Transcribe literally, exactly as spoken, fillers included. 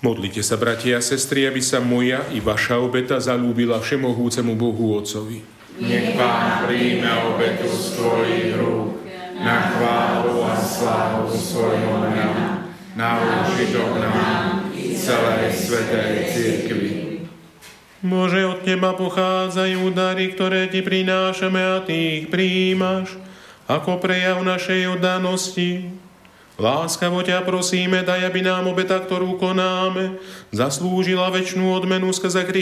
Modlite sa, bratia a sestry, aby sa moja i vaša obeta zalúbila všemohúcemu Bohu Otcovi. Nech Pán príjme obetu z tvojich rúk na chválu a slávu svojho mena, na úžitok nám i celej svätej cirkvi. Bože, od Teba pochádzajú dary, ktoré Ti prinášame a Ty ich prijímaš ako prejav našej oddanosti. Láskavo ťa prosíme, daj, aby nám obeta, ktorú konáme, zaslúžila večnú odmenu skrze Krista